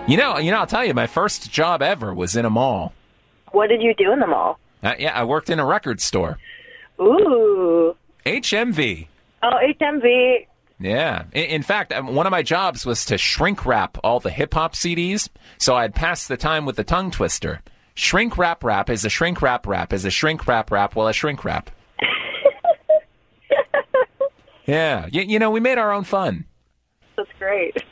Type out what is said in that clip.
I'll tell you, my first job ever was in a mall. What did you do in the mall? I worked in a record store. Ooh. HMV. Oh, HMV. Yeah. In fact, one of my jobs was to shrink wrap all the hip-hop CDs, so I'd pass the time with the tongue twister. Shrink wrap rap is a shrink wrap rap is a shrink wrap rap while a shrink wrap. Yeah. We made our own fun. That's great.